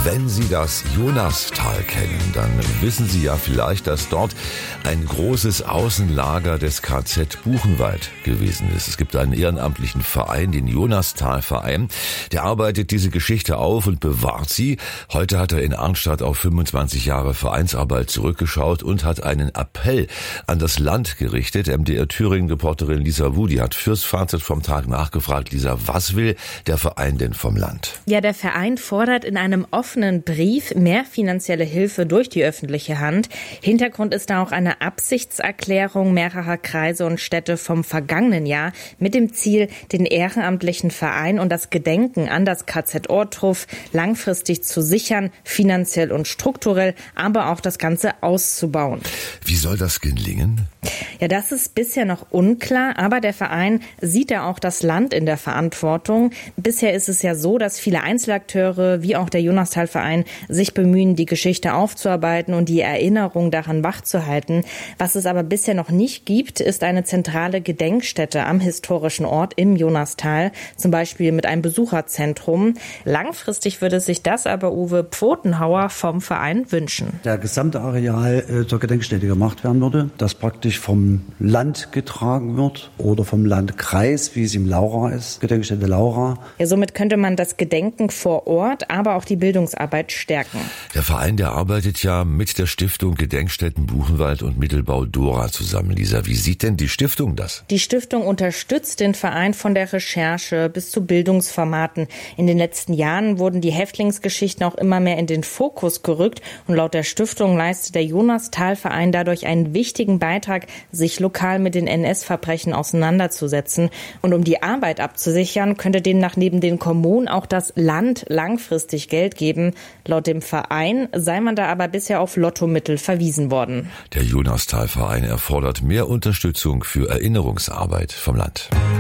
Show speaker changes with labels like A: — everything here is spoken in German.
A: Wenn Sie das Jonastal kennen, dann wissen Sie ja vielleicht, dass dort ein großes Außenlager des KZ Buchenwald gewesen ist. Es gibt einen ehrenamtlichen Verein, den Jonastal-Verein. Der arbeitet diese Geschichte auf und bewahrt sie. Heute hat er in Arnstadt auf 25 Jahre Vereinsarbeit zurückgeschaut und hat einen Appell an das Land gerichtet. MDR Thüringen-Reporterin Lisa Wu, die hat fürs Fazit vom Tag nachgefragt. Lisa, was will der Verein denn vom Land?
B: Ja, der Verein fordert in einem offenen Brief mehr finanzielle Hilfe durch die öffentliche Hand. Hintergrund ist da auch eine Absichtserklärung mehrerer Kreise und Städte vom vergangenen Jahr mit dem Ziel, den ehrenamtlichen Verein und das Gedenken an das KZ Ohrdruf langfristig zu sichern, finanziell und strukturell, aber auch das Ganze auszubauen.
A: Wie soll das gelingen?
B: Ja, das ist bisher noch unklar, aber der Verein sieht ja auch das Land in der Verantwortung. Bisher ist es ja so, dass viele Einzelakteure, wie auch der Jonastal-Verein, sich bemühen, die Geschichte aufzuarbeiten und die Erinnerung daran wachzuhalten. Was es aber bisher noch nicht gibt, ist eine zentrale Gedenkstätte am historischen Ort im Jonastal, zum Beispiel mit einem Besucherzentrum. Langfristig würde sich das aber Uwe Pfotenhauer vom Verein wünschen.
C: Der gesamte Areal zur Gedenkstätte gemacht werden würde, das praktisch vom Land getragen wird oder vom Landkreis, wie es im Laura ist, Gedenkstätte Laura.
B: Ja, somit könnte man das Gedenken vor Ort, aber auch die Bildungsarbeit stärken.
A: Der Verein, der arbeitet ja mit der Stiftung Gedenkstätten Buchenwald und Mittelbau Dora zusammen. Lisa, wie sieht denn die Stiftung das?
B: Die Stiftung unterstützt den Verein von der Recherche bis zu Bildungsformaten. In den letzten Jahren wurden die Häftlingsgeschichten auch immer mehr in den Fokus gerückt und laut der Stiftung leistet der Jonastal-Verein dadurch einen wichtigen Beitrag, sich lokal mit den NS-Verbrechen auseinanderzusetzen. Und um die Arbeit abzusichern, könnte demnach neben den Kommunen auch das Land langfristig Geld geben. Laut dem Verein sei man da aber bisher auf Lottomittel verwiesen worden.
A: Der Jonastal-Verein erfordert mehr Unterstützung für Erinnerungsarbeit vom Land.